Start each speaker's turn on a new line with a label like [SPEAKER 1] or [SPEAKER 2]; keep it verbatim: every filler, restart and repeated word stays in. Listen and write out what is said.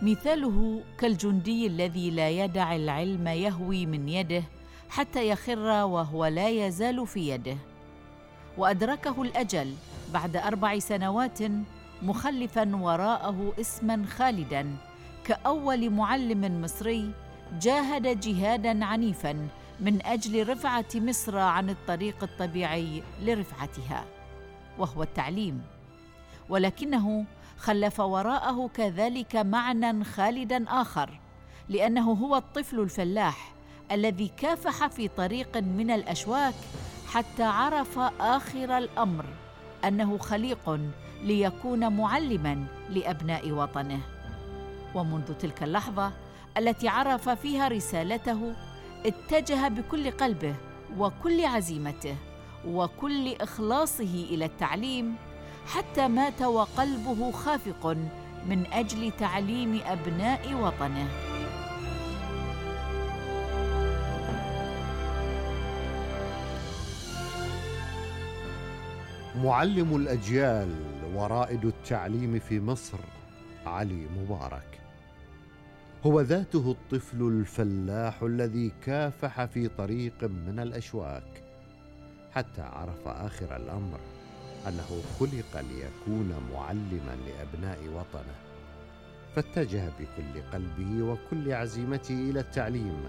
[SPEAKER 1] مثاله كالجندي الذي لا يدع العلم يهوي من يده حتى يخر وهو لا يزال في يده. وأدركه الأجل بعد أربع سنوات مخلفاً وراءه اسماً خالداً كأول معلم مصري جاهد جهاداً عنيفاً من أجل رفعة مصر عن الطريق الطبيعي لرفعتها، وهو التعليم. ولكنه خلف وراءه كذلك معنى خالداً آخر، لأنه هو الطفل الفلاح الذي كافح في طريق من الأشواك حتى عرف آخر الأمر أنه خليق ليكون معلماً لأبناء وطنه. ومنذ تلك اللحظة التي عرف فيها رسالته اتجه بكل قلبه وكل عزيمته وكل إخلاصه إلى التعليم، حتى مات وقلبه خافق من أجل تعليم أبناء وطنه.
[SPEAKER 2] معلم الأجيال ورائد التعليم في مصر علي مبارك هو ذاته الطفل الفلاح الذي كافح في طريق من الأشواك حتى عرف آخر الأمر أنه خلق ليكون معلماً لأبناء وطنه، فاتجه بكل قلبه وكل عزيمته إلى التعليم،